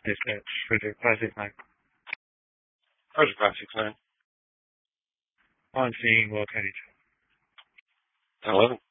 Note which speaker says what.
Speaker 1: Dispatch for the 569.
Speaker 2: Roger, 569.
Speaker 1: On scene, Will County.
Speaker 2: 1011.